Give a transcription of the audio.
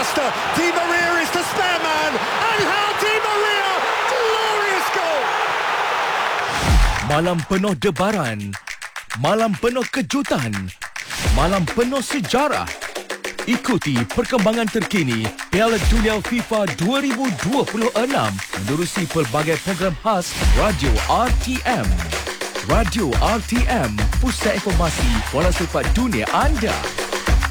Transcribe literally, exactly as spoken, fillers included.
Leicester. Di Maria is the spare man. Angel Di Maria, glorious goal. Malam penuh debaran, malam penuh kejutan, malam penuh sejarah. Ikuti perkembangan terkini Piala Dunia FIFA dua ribu dua puluh enam menerusi pelbagai program khas Radio R T M. Radio R T M, pusat informasi bola sepak dunia anda.